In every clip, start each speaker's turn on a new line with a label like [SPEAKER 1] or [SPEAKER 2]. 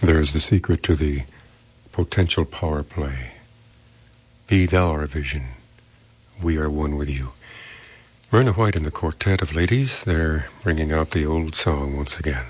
[SPEAKER 1] There's the secret to the potential power play. Be thou our vision. We are one with you. Myrna White and the Quartet of Ladies, they're bringing out the old song once again.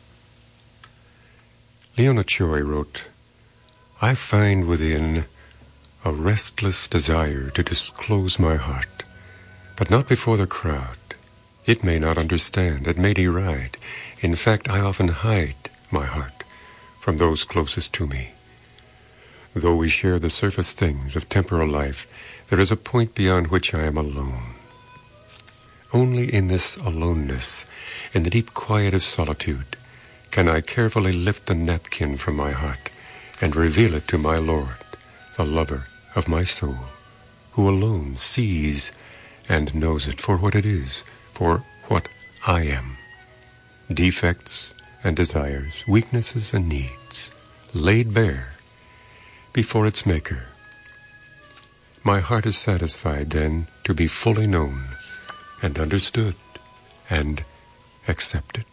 [SPEAKER 1] Leona Choi wrote, I find within a restless desire to disclose my heart, but not before the crowd. It may not understand, it may deride. In fact, I often hide my heart from those closest to me. Though we share the surface things of temporal life, there is a point beyond which I am alone. Only in this aloneness, in the deep quiet of solitude, can I carefully lift the napkin from my heart and reveal it to my Lord, the lover of my soul, who alone sees and knows it for what it is, for what I am. Defects and desires, weaknesses and needs, laid bare before its maker. My heart is satisfied then to be fully known and understood and accepted.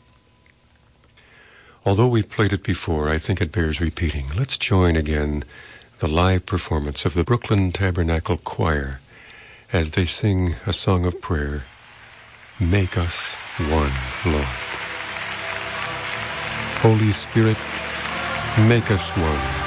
[SPEAKER 1] Although we've played it before, I think it bears repeating. Let's join again the live performance of the Brooklyn Tabernacle Choir as they sing a song of prayer, Make Us One, Lord. Holy Spirit, make us one.